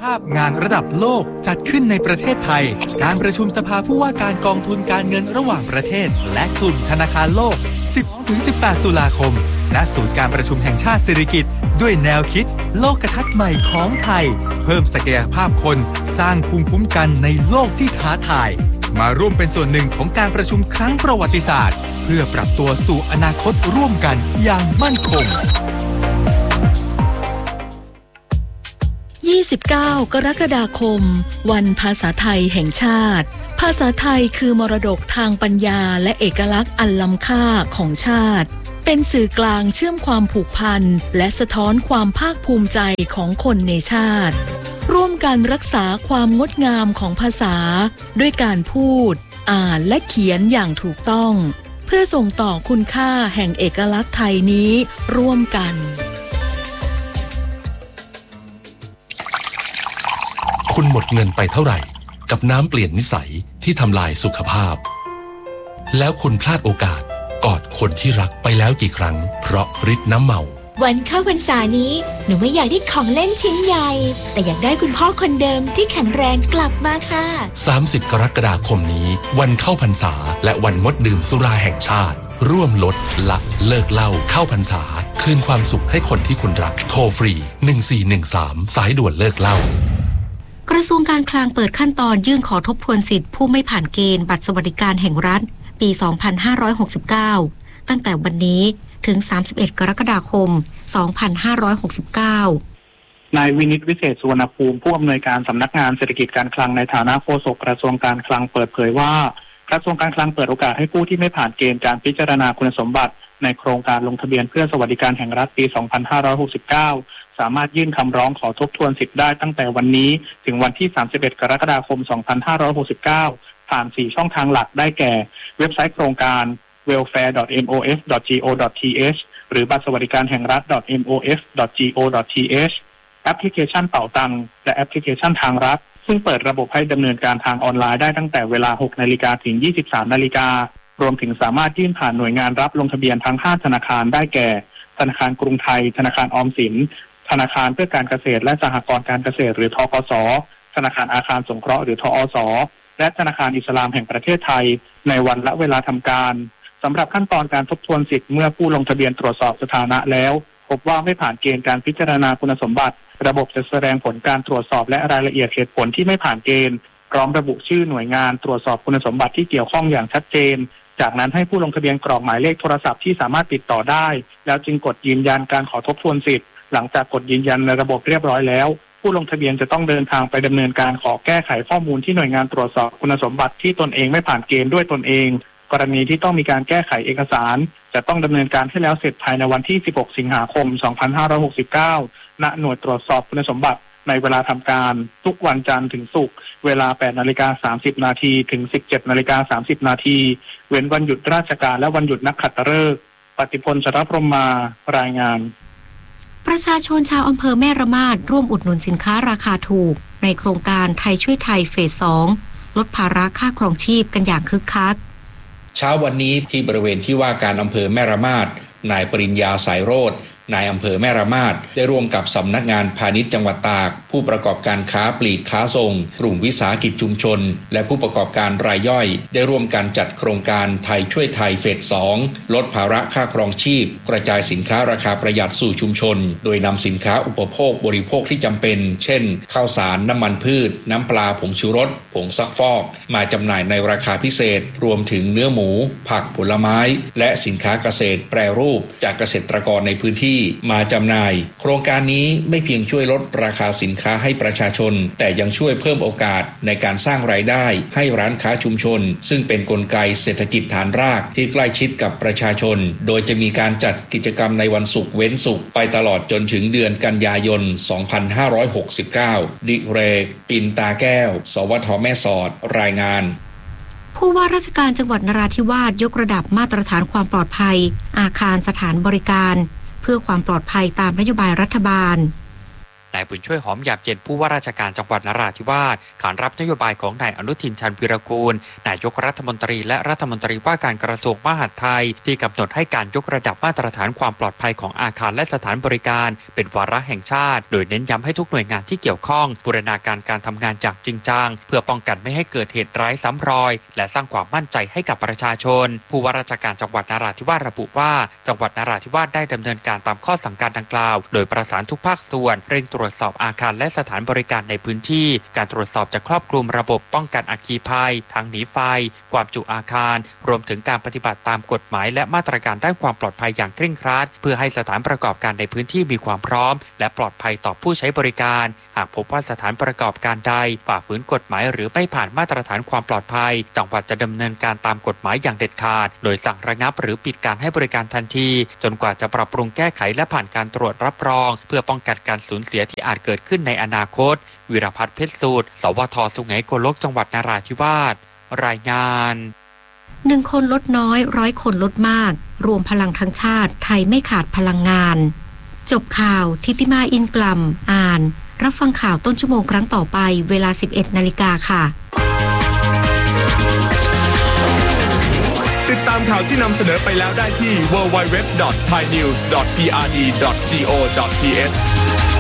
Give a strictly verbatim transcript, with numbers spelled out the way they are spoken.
าพงานระดับโลกจัดขึ้นในประเทศไทยการประชุมสภาผู้ว่าการกองทุนการเงินระหว่างประเทศและกลุ่มธนาคารโลก สิบถึงสิบแปด ตุลาคมณศูนย์การประชุมแห่งชาติสิริกิติ์ด้วยแนวคิดโลกทัศน์ใหม่ของไทยเพิ่มศักยภาพคนสร้างภูมิคุ้มกันในโลกที่ท้าทายมาร่วมเป็นส่วนหนึ่งของการประชุมครั้งประวัติศาสตร์เพื่อปรับตัวสู่อนาคตร่วมกันอย่างมั่นคงยี่สิบเก้ากรกฎาคมวันภาษาไทยแห่งชาติภาษาไทยคือมรดกทางปัญญาและเอกลักษณ์อันล้ำค่าของชาติเป็นสื่อกลางเชื่อมความผูกพันและสะท้อนความภาคภูมิใจของคนในชาติร่วมกันรักษาความงดงามของภาษาด้วยการพูดอ่านและเขียนอย่างถูกต้องเพื่อส่งต่อคุณค่าแห่งเอกลักษณ์ไทยนี้ร่วมกันคุณหมดเงินไปเท่าไหร่กับน้ำเปลี่ยนนิสัยที่ทำลายสุขภาพแล้วคุณพลาดโอกาสกอดคนที่รักไปแล้วกี่ครั้งเพราะฤทธิ์น้ำเมาวันเข้าพรรษานี้หนูไม่อยากได้ของเล่นชิ้นใหญ่แต่อยากได้คุณพ่อคนเดิมที่แข็งแรงกลับมาค่ะสามสิบกรกฎาคมนี้วันเข้าพรรษาและวันงดดื่มสุราแห่งชาติร่วมลดละเลิกเหล้าเข้าพรรษาคืนความสุขให้คนที่คุณรักโทรฟรีหนึ่งสี่หนึ่งสามสายด่วนเลิกเหล้ากระทรวงการคลังเปิดขั้นตอนยื่นขอทบทวนสิทธิผู้ไม่ผ่านเกณฑ์บัตรสวัสดิการแห่งรัฐปี สองพันห้าร้อยหกสิบเก้า ตั้งแต่วันนี้ถึง สามสิบเอ็ด กรกฎาคม สองพันห้าร้อยหกสิบเก้านายวินิตวิเศษสุวรรณภูมิผู้อำนวยการสำนักงานเศรษฐกิจการคลังในฐานะโฆษกกระทรวงการคลังเปิดเผยว่ากระทรวงการคลังเปิดโอกาสให้ผู้ที่ไม่ผ่านเกณฑ์การพิจารณาคุณสมบัติในโครงการลงทะเบียนเพื่อสวัสดิการแห่งรัฐปี สองพันห้าร้อยหกสิบเก้า สามารถยื่นคำร้องขอทบทวนสิทธิ์ได้ตั้งแต่วันนี้ถึงวันที่ สามสิบเอ็ด กรกฎาคม สองพันห้าร้อยหกสิบเก้า ผ่าน สี่ ช่องทางหลักได้แก่เว็บไซต์โครงการ เวลแฟร์ ดอท เอ็ม โอ เอฟ ดอท จี โอ ดอท ที เอช หรือบัตรสวัสดิการแห่งรัฐ ดอท เอ็ม โอ เอฟ ดอท จี โอ ดอท ที เอช แอปพลิเคชันเป๋าตังและแอปพลิเคชันทางรัฐซึ่งเปิดระบบให้ดำเนินการทางออนไลน์ได้ตั้งแต่เวลา หก นาฬิกาถึง ยี่สิบสาม นาฬิการวมถึงสามารถยื่นผ่านหน่วยงานรับลงทะเบียนทั้งห้าธนาคารได้แก่ธนาคารกรุงไทยธนาคารออมสินธนาคารเพื่อการเกษตรและสหกรณ์การเกษตรหรือธกส.ธนาคารอาคารสงเคราะห์หรือทอส.และธนาคารอิสลามแห่งประเทศไทยในวันและเวลาทำการสำหรับขั้นตอนการทบทวนสิทธิ์เมื่อผู้ลงทะเบียนตรวจสอบสถานะแล้วพบว่าไม่ผ่านเกณฑ์การพิจารณาคุณสมบัติระบบจะแสดงผลการตรวจสอบและรายละเอียดเหตุผลที่ไม่ผ่านเกณฑ์พร้อมระบุชื่อหน่วยงานตรวจสอบคุณสมบัติที่เกี่ยวข้องอย่างชัดเจนจากนั้นให้ผู้ลงทะเบียนกรอกหมายเลขโทรศัพท์ที่สามารถติดต่อได้แล้วจึงกดยืนยันการขอทบทวนสิทธิ์หลังจากกดยืนยันในระบบเรียบร้อยแล้วผู้ลงทะเบียนจะต้องเดินทางไปดำเนินการขอแก้ไขข้อมูลที่หน่วยงานตรวจสอบคุณสมบัติที่ตนเองไม่ผ่านเกณฑ์ด้วยตนเองกรณีที่ต้องมีการแก้ไขเอกสารจะต้องดำเนินการให้แล้วเสร็จภายในวันที่สิบหกสิงหาคมสองพันห้าร้อยหกสิบเก้าณหน่วยตรวจสอบคุณสมบัติในเวลาทำการทุกวันจันทร์ถึงศุกร์เวลา แปด นาฬิกา สามสิบ นาทีถึง สิบเจ็ด นาฬิกา สามสิบ นาทีเว้นวันหยุดราชการและวันหยุดนักขัตฤกษ์ปฏิพล ชรพรหมารายงานประชาชนชาวอำเภอแม่ระมาดร่วมอุดหนุนสินค้าราคาถูกในโครงการไทยช่วยไทยเฟส สอง ลดภาระค่าครองชีพกันอย่างคึกคักเช้าวันนี้ที่บริเวณที่ว่าการอำเภอแม่ระมาดนายปริญญาสายโรจน์นายอำเภอแม่ระมาดได้ร่วมกับสำนักงานพาณิชย์จังหวัดตากผู้ประกอบการค้าปลีกค้าส่งกลุ่มวิสาหกิจชุมชนและผู้ประกอบการรายย่อยได้ร่วมกันจัดโครงการไทยช่วยไทยเฟส สอง ลดภาระค่าครองชีพกระจายสินค้าราคาประหยัดสู่ชุมชนโดยนำสินค้าอุปโภคบริโภคที่จำเป็นเช่นข้าวสารน้ำมันพืชน้ำปลาผงชูรสผงซักฟอกมาจำหน่ายในราคาพิเศษรวมถึงเนื้อหมูผักผลไม้และสินค้าเกษตรแปรรูปจากเกษตรกรในพื้นที่มาจำหน่ายโครงการนี้ไม่เพียงช่วยลดราคาสินค้าให้ประชาชนแต่ยังช่วยเพิ่มโอกาสในการสร้างรายได้ให้ร้านค้าชุมชนซึ่งเป็นกลไกเศรษฐกิจฐานรากที่ใกล้ชิดกับประชาชนโดยจะมีการจัดกิจกรรมในวันศุกร์เว้นศุกร์ไปตลอดจนถึงเดือนกันยายน สองพันห้าร้อยหกสิบเก้า ดิเรก ปินตาแก้ว สวท.แม่สอดรายงานผู้ว่าราชการจังหวัดนราธิวาสยกระดับมาตรฐานความปลอดภัยอาคารสถานบริการเพื่อความปลอดภัยตามนโยบายรัฐบาลนายบุญช่วยหอมหยาบเย็นผู้ว่าราชการจังหวัดนราธิวาสขานรับนโยบายของนายอนุทินชาญวีรกูลนายกรัฐมนตรีและรัฐมนตรีว่าการกระทรวงมหาดไทยที่กำหนดให้การยกระดับมาตรฐานความปลอดภัยของอาคารและสถานบริการเป็นวาระแห่งชาติโดยเน้นย้ำให้ทุกหน่วยงานที่เกี่ยวข้องบูรณาการการทำงานอย่างจริงจังเพื่อป้องกันไม่ให้เกิดเหตุร้ายซ้ำรอยและสร้างความมั่นใจให้กับประชาชนผู้ว่าราชการจังหวัดนราธิวาสระบุว่าจังหวัดนราธิวาสได้ดำเนินการตามข้อสั่งการดังกล่าวโดยประสานทุกภาคส่วนเร่งตรวจสอบอาคารและสถานบริการในพื้นที่การตรวจสอบจะครอบคลุมระบบป้องกันอัคคีภัยทางหนีไฟความจุอาคารรวมถึงการปฏิบัติตามกฎหมายและมาตรการด้านความปลอดภัยอย่างเคร่งครัดเพื่อให้สถานประกอบการในพื้นที่มีความพร้อมและปลอดภัยต่อผู้ใช้บริการหากพบว่าสถานประกอบการใดฝ่าฝืนกฎหมายหรือไม่ผ่านมาตรฐานความปลอดภัยจังหวัดจะดำเนินการตามกฎหมายอย่างเด็ดขาดโดยสั่งระงับหรือปิดการให้บริการทันทีจนกว่าจะปรับปรุงแก้ไขและผ่านการตรวจรับรองเพื่อป้องกันการสูญเสียที่อาจเกิดขึ้นในอนาคตวิรพัฒน์เพชรสูตรสวทสุไหงโกลกจังหวัดนราธิวาสรายงานหนึ่งคนลดน้อยร้อยคนลดมากรวมพลังทั้งชาติไทยไม่ขาดพลังงานจบข่าวทิติมาอินกลัมอ่านรับฟังข่าวต้นชั่วโมงครั้งต่อไปเวลา สิบเอ็ดนาฬิกาค่ะติดตามข่าวที่นำเสนอไปแล้วได้ที่ ดับเบิลยู ดับเบิลยู ดับเบิลยู ดอท ไทยนิวส์ ดอท พี อาร์ ดี ดอท จี โอ ดอท ที เอช